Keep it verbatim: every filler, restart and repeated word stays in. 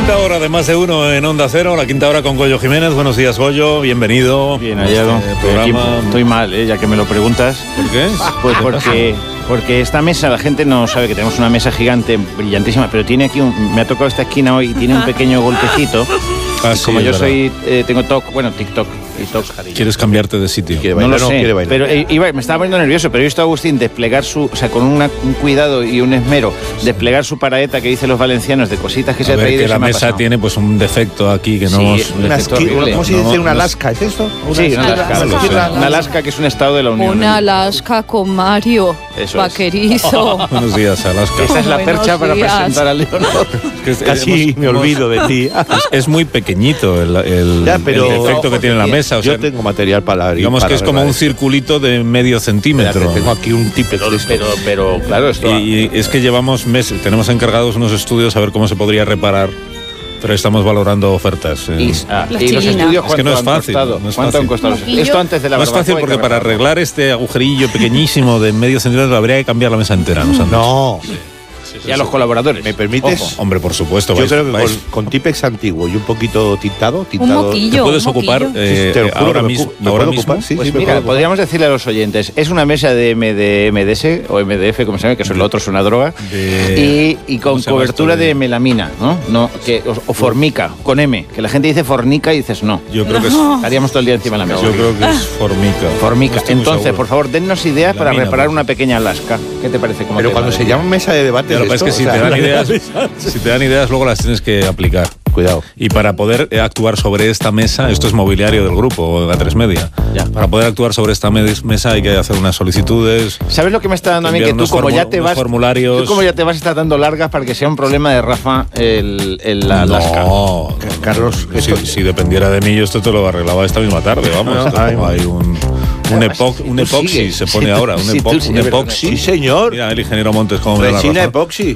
quinta hora de Más de Uno en Onda Cero, la quinta hora con Goyo Jiménez. Buenos días, Goyo, bienvenido. Bien hallado. Este programa. Estoy mal, ¿eh? Ya que me lo preguntas. ¿Por qué? Pues porque, porque esta mesa, la gente no sabe que tenemos una mesa gigante, brillantísima, pero tiene aquí un... Me ha tocado esta esquina hoy y tiene un pequeño golpecito. Ah, Y sí, como es yo verdad. soy... eh, tengo TOC, bueno, TikTok. Y TOC. ¿Quieres cambiarte de sitio? Quiere No bailar, lo no, sé, quiere bailar. pero eh, iba, me estaba poniendo nervioso, pero he visto a Agustín desplegar su, o sea, con una- un cuidado y un esmero, desplegar su paraeta que dicen los valencianos de cositas que se A ha ver, traído. que y se la me ha mesa pasado. tiene pues un defecto aquí que no Sí, hemos... un Una efecto esqui- horrible. ¿Cómo se No, dice? no, ¿Una no. Alaska? ¿Es esto? Sí, una esquirla- Alaska. no lo sé. esquirla- Una Alaska que es un estado de la Unión. Una Alaska con Mario, Eso es. vaquerizo. Buenos días, Alaska. Esta es la Buenos percha para días. presentar a Leonor. Es que es- Casi hemos- me hemos- olvido de ti. Es, es muy pequeñito el, el, Ya, pero- el defecto que tiene la mesa. O sea, Yo tengo material para... digamos para que es como un arreglar circulito de medio esto. centímetro. Mira, que tengo aquí un tipe Pero, pero, pero, claro, esto... Y, y es que llevamos meses, tenemos encargados unos estudios a ver cómo se podría reparar, pero estamos valorando ofertas. eh. Y, ah, La y los chilina. estudios, Es que ¿cuánto no es han fácil, costado? no es ¿Cuánto fácil. han costado? Moquillo. Esto antes de la No es fácil barbacoa hay porque que para arreglarlo. arreglar este agujerillo pequeñísimo de medio centímetro habría que cambiar la mesa entera. ¿No? No, Y a los colaboradores. ¿me permites? Ojo. Hombre, por supuesto. Yo vais- creo que vais- con, con Tipex antiguo y un poquito tintado, Un tintado moquillo. te puedes un ocupar moquillo. eh, Te lo juro ahora que me mismo. ocu- ¿me ahora puedo mismo. ocupar? Sí, Pues sí, me mira, puedo ocupar. podríamos decirle a los oyentes, es una mesa de M D M D S o M D F, como se llama, que eso, lo otro es una droga, De- y, y ¿cómo con se llama cobertura esto de- de melamina, ¿no? no que, o, o formica, con M, que la gente dice fornica y dices no. Yo creo que es, Estaríamos todo el día encima de la mesa. yo creo que es formica. Formica. No estoy muy Entonces, seguro. por favor, dennos ideas para Lamina, reparar pues. una pequeña Alaska. ¿Qué te parece? Como Pero tema cuando de se día? llama mesa de debate... Ya, lo que pasa es que si te dan ideas, si te dan ideas, luego las tienes que aplicar. Cuidado. Y para poder eh, actuar sobre esta mesa, esto es mobiliario del grupo, A tres Media. Ya. Para poder actuar sobre esta me- mesa hay que hacer unas solicitudes. ¿Sabes lo que me está dando a mí? Enviar Que tú unos como ya formu- te unos vas... formularios. Tú como ya te vas está dando largas para que sea un problema de Rafa el, el la Alaska. No, Carlos, si, esto- si dependiera de mí, yo esto te lo arreglaba esta misma tarde, vamos. No, Esto ay, como hay un, un, epo- un tú epoxi, sigues. se pone Sí, ahora, un, sí, tú epo- sí, un es verdad, epoxi. Sí, señor. Mira, el ingeniero Montes cómo me da la Resina razón. epoxi.